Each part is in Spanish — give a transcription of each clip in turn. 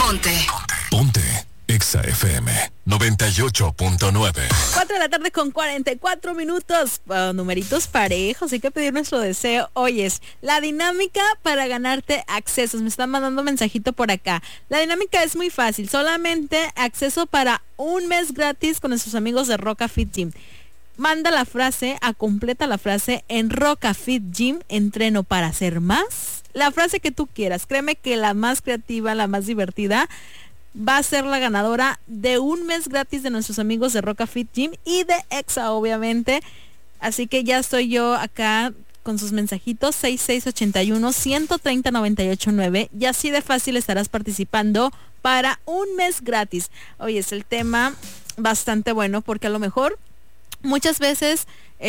Ponte. Exa FM 98.9. 4:44 p.m. Numeritos parejos, hay que pedir nuestro deseo. Hoy es la dinámica para ganarte accesos. Me están mandando mensajito por acá. La dinámica es muy fácil, solamente acceso para un mes gratis con nuestros amigos de Roca Fit Gym. Manda la frase, completa la frase en Roca Fit Gym, entreno para hacer más. La frase que tú quieras, créeme que la más creativa, la más divertida, va a ser la ganadora de un mes gratis de nuestros amigos de Roca Fit Gym y de Exa, obviamente. Así que ya estoy yo acá con sus mensajitos, 6681-130-989, y así de fácil estarás participando para un mes gratis. Oye, es el tema bastante bueno, porque a lo mejor muchas veces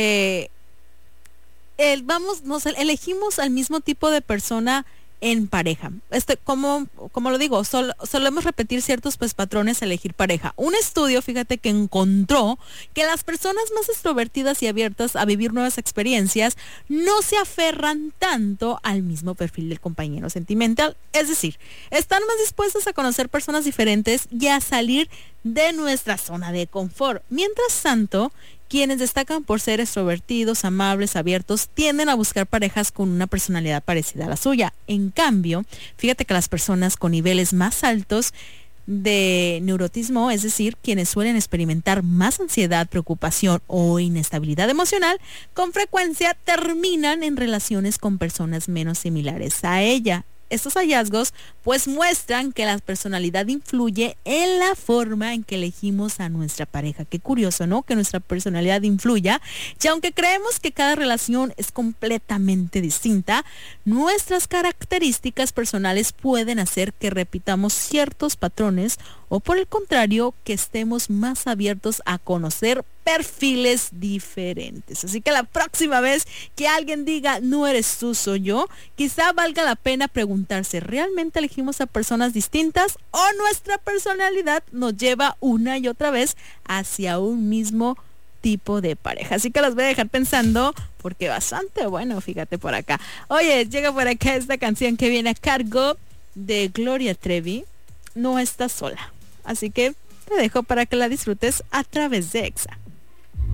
nos elegimos al mismo tipo de persona en pareja. Como lo digo, solemos repetir ciertos patrones a elegir pareja. Un estudio, fíjate, que encontró que las personas más extrovertidas y abiertas a vivir nuevas experiencias no se aferran tanto al mismo perfil del compañero sentimental. Es decir, están más dispuestas a conocer personas diferentes y a salir de nuestra zona de confort. Mientras tanto, quienes destacan por ser extrovertidos, amables, abiertos, tienden a buscar parejas con una personalidad parecida a la suya. En cambio, fíjate que las personas con niveles más altos de neurotismo, es decir, quienes suelen experimentar más ansiedad, preocupación o inestabilidad emocional, con frecuencia terminan en relaciones con personas menos similares a ella. Estos hallazgos pues muestran que la personalidad influye en la forma en que elegimos a nuestra pareja. Qué curioso, ¿no? Que nuestra personalidad influya. Y aunque creemos que cada relación es completamente distinta, nuestras características personales pueden hacer que repitamos ciertos patrones o, por el contrario, que estemos más abiertos a conocer perfiles diferentes. Así que la próxima vez que alguien diga no eres tú, soy yo, quizá valga la pena preguntarse, ¿realmente elegimos a personas distintas o nuestra personalidad nos lleva una y otra vez hacia un mismo tipo de pareja? Así que los voy a dejar pensando, porque bastante bueno, fíjate por acá. Oye, llega por acá esta canción que viene a cargo de Gloria Trevi, No estás sola. Así que te dejo para que la disfrutes a través de Exa.